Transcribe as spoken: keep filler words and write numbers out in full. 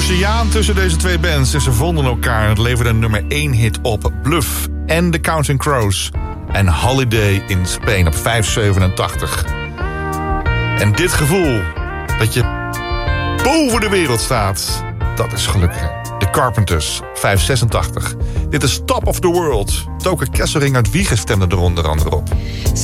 oceaan tussen deze twee bands en ze vonden elkaar en het leverde een nummer één hit op. Bluff en The Counting Crows en Holiday in Spain op vijf zevenentachtig. En dit gevoel dat je boven de wereld staat, dat is gelukkig. The Carpenters, vijf zesentachtig. Dit is Top of the World. Toke Kesselring uit Wiegen stemde er onder andere op.